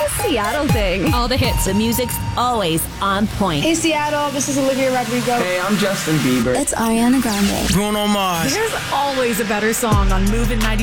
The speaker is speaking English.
a Seattle thing. All the hits. The music's always on point. Hey, Seattle, this is Olivia Rodrigo. Hey, I'm Justin Bieber. It's Ariana Grande. Bruno Mars. There's always a better song on Moving 90.